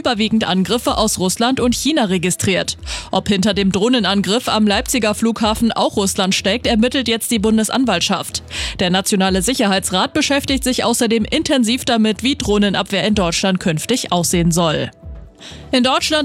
überwiegend Angriffe aus Russland und China registriert. Ob hinter dem Drohnenangriff am Leipziger Flughafen auch Russland steckt, ermittelt jetzt die Bundesanwaltschaft. Der Nationale Sicherheitsrat beschäftigt sich außerdem intensiv damit, wie Drohnenabwehr in Deutschland künftig aussehen soll. In Deutschland